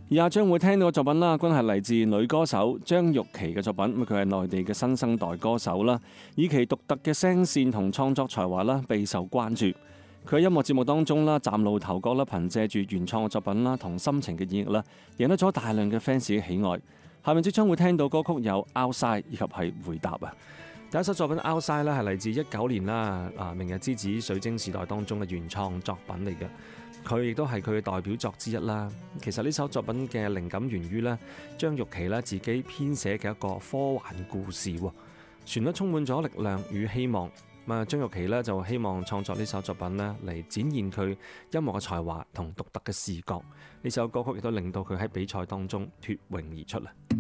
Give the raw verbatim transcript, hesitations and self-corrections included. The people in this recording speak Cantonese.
以下將會聽到嘅作品啦，均係嚟自女歌手張玉琪嘅作品。咁佢係內地嘅新生代歌手啦，以其獨特嘅聲線同創作才華啦，備受關注。佢喺音樂節目當中啦，嶄露頭角啦，憑借住原創嘅作品啦同深情嘅演繹啦，贏得咗大量嘅 fans 嘅喜愛。下面即將會聽到歌曲有 Outside 以及係回答啊。第一首作品 Outside 咧係嚟自一九年啦，啊明日之子水晶時代當中嘅原創作品嚟嘅。佢亦都係佢嘅代表作之一啦。其實呢首作品嘅靈感源於咧張玉琪咧自己編寫嘅一個科幻故事，旋律充滿咗力量與希望。咁啊張玉琪咧就希望創作呢首作品咧嚟展現佢音樂嘅才華同獨特嘅視覺。呢首歌曲亦都令到佢喺比賽當中脫穎而出啦。